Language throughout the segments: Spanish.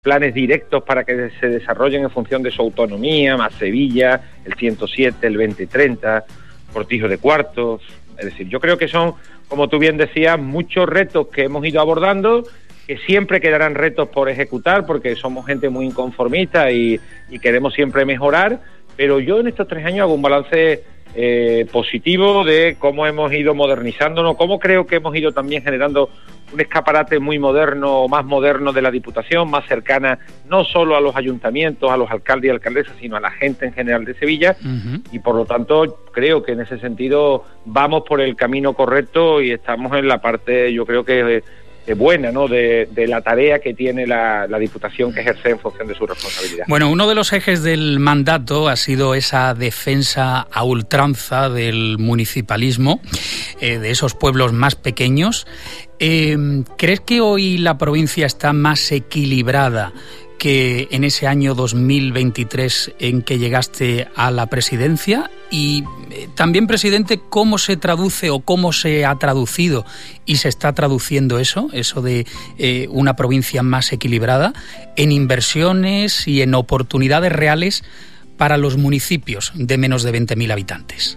planes directos para que se desarrollen en función de su autonomía, más Sevilla, el 107, el 2030, Cortijo de Cuartos. Es decir, yo creo que son, como tú bien decías, muchos retos que hemos ido abordando, que siempre quedarán retos por ejecutar, porque somos gente muy inconformista y queremos siempre mejorar, pero yo en estos 3 años hago un balance positivo de cómo hemos ido modernizándonos, cómo creo que hemos ido también generando un escaparate muy moderno, más moderno de la Diputación, más cercana no solo a los ayuntamientos, a los alcaldes y alcaldesas, sino a la gente en general de Sevilla, y por lo tanto creo que en ese sentido vamos por el camino correcto y estamos en la parte, yo creo que buena, ¿no?, de la tarea que tiene la Diputación que ejerce en función de su responsabilidad. Bueno, uno de los ejes del mandato ha sido esa defensa a ultranza del municipalismo, de esos pueblos más pequeños. ¿Crees que hoy la provincia está más equilibrada que en ese año 2023 en que llegaste a la presidencia? Y también, presidente, ¿cómo se traduce o cómo se ha traducido y se está traduciendo eso de una provincia más equilibrada en inversiones y en oportunidades reales para los municipios de menos de 20.000 habitantes?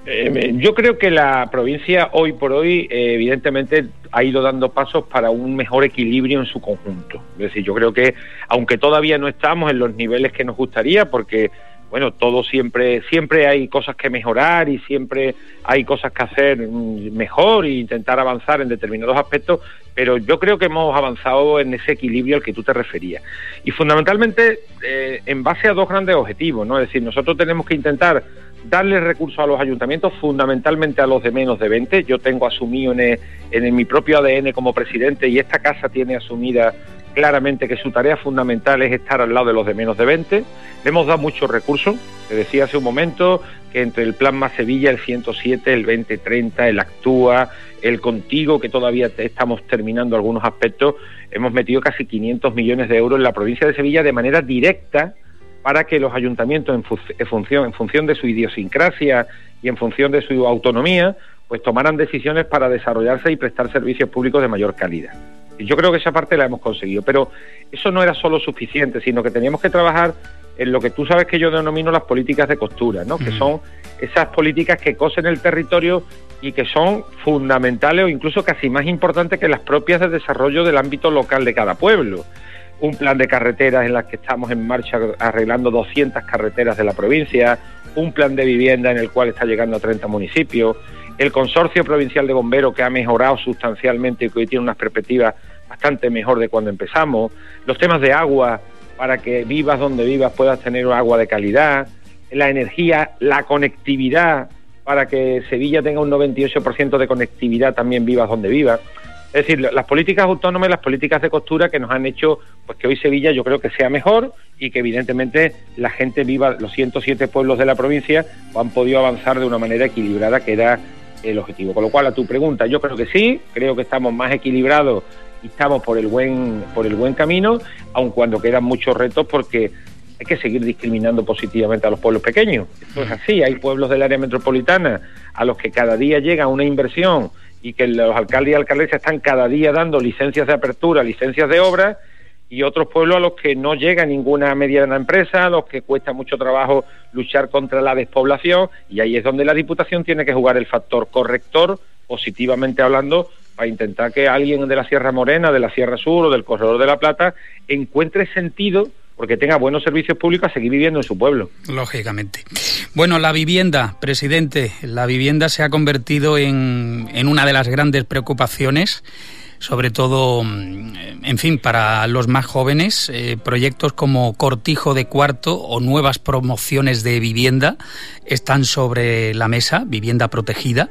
Yo creo que la provincia hoy por hoy evidentemente ha ido dando pasos para un mejor equilibrio en su conjunto. Es decir, yo creo que aunque todavía no estamos en los niveles que nos gustaría, porque bueno, todo siempre hay cosas que mejorar y siempre hay cosas que hacer mejor e intentar avanzar en determinados aspectos, pero yo creo que hemos avanzado en ese equilibrio al que tú te referías. Y fundamentalmente en base a 2 grandes objetivos, ¿no? Es decir, nosotros tenemos que intentar darle recursos a los ayuntamientos, fundamentalmente a los de menos de 20. Yo tengo asumido en mi propio ADN como presidente, y esta casa tiene asumida claramente que su tarea fundamental es estar al lado de los de menos de 20. Le hemos dado muchos recursos. Te decía hace un momento que entre el Plan Más Sevilla, el 107, el 2030, el Actúa, el Contigo, que todavía estamos terminando algunos aspectos, hemos metido casi 500 millones de euros en la provincia de Sevilla de manera directa, para que los ayuntamientos, en función de su idiosincrasia y en función de su autonomía, pues tomaran decisiones para desarrollarse y prestar servicios públicos de mayor calidad. Y yo creo que esa parte la hemos conseguido, pero eso no era solo suficiente, sino que teníamos que trabajar en lo que tú sabes que yo denomino las políticas de costura, ¿no? Que son esas políticas que cosen el territorio y que son fundamentales o incluso casi más importantes que las propias de desarrollo del ámbito local de cada pueblo. Un plan de carreteras en las que estamos en marcha arreglando 200 carreteras de la provincia, un plan de vivienda en el cual está llegando a 30 municipios, el Consorcio Provincial de Bomberos, que ha mejorado sustancialmente y que hoy tiene unas perspectivas bastante mejor de cuando empezamos, los temas de agua, para que vivas donde vivas puedas tener agua de calidad, la energía, la conectividad, para que Sevilla tenga un 98% de conectividad, también vivas donde vivas. Es decir, las políticas autónomas y las políticas de costura que nos han hecho pues que hoy Sevilla yo creo que sea mejor y que evidentemente la gente viva, los 107 pueblos de la provincia han podido avanzar de una manera equilibrada, que era el objetivo. Con lo cual, a tu pregunta, yo creo que sí, creo que estamos más equilibrados y estamos por el buen camino, aun cuando quedan muchos retos, porque hay que seguir discriminando positivamente a los pueblos pequeños. Esto es así, hay pueblos del área metropolitana a los que cada día llega una inversión y que los alcaldes y alcaldesas están cada día dando licencias de apertura, licencias de obra, y otros pueblos a los que no llega ninguna mediana empresa, a los que cuesta mucho trabajo luchar contra la despoblación, y ahí es donde la Diputación tiene que jugar el factor corrector, positivamente hablando, para intentar que alguien de la Sierra Morena, de la Sierra Sur o del Corredor de la Plata encuentre sentido, porque tenga buenos servicios públicos, a seguir viviendo en su pueblo. Lógicamente. Bueno, la vivienda, presidente, la vivienda se ha convertido en una de las grandes preocupaciones, sobre todo, en fin, para los más jóvenes. Proyectos como Cortijo de Cuarto o nuevas promociones de vivienda están sobre la mesa, vivienda protegida.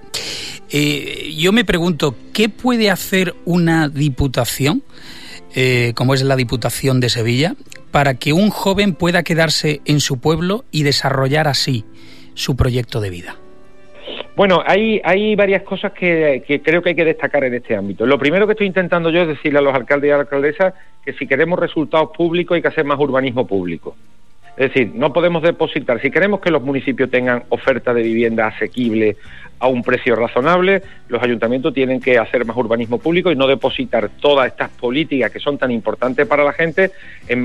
Yo me pregunto, ¿qué puede hacer una diputación, como es la Diputación de Sevilla, para que un joven pueda quedarse en su pueblo y desarrollar así su proyecto de vida? Bueno, hay varias cosas que creo que hay que destacar en este ámbito. Lo primero que estoy intentando yo es decirle a los alcaldes y a las alcaldesas que si queremos resultados públicos hay que hacer más urbanismo público. Es decir, no podemos depositar, si queremos que los municipios tengan oferta de vivienda asequible a un precio razonable, los ayuntamientos tienen que hacer más urbanismo público y no depositar todas estas políticas que son tan importantes para la gente en